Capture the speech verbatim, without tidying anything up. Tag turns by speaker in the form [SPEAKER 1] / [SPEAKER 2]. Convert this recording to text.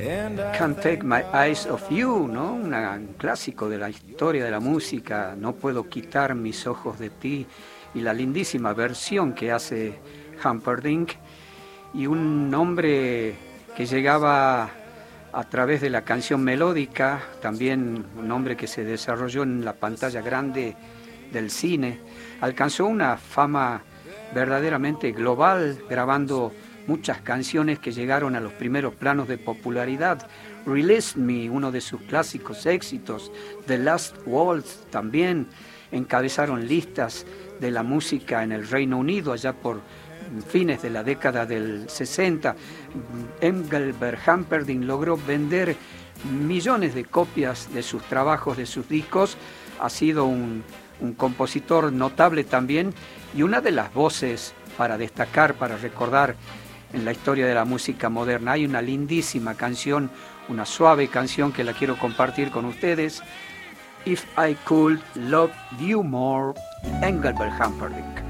[SPEAKER 1] Can't Take My Eyes Off You, ¿no? Una- un clásico de la historia de la música, No puedo quitar mis ojos de ti, y la lindísima versión que hace Humperdinck, y un hombre que llegaba a través de la canción melódica, también un hombre que se desarrolló en la pantalla grande del cine, alcanzó una fama verdaderamente global, grabando muchas canciones que llegaron a los primeros planos de popularidad. Release Me, uno de sus clásicos éxitos, The Last Waltz, también encabezaron listas de la música en el Reino Unido allá por fines de la década del sesenta. Engelbert Humperdinck logró vender millones de copias de sus trabajos, de sus discos. Ha sido un, un compositor notable también, y una de las voces para destacar, para recordar en la historia de la música moderna. Hay una lindísima canción, una suave canción que la quiero compartir con ustedes. If I Could Love You More, Engelbert Humperdinck.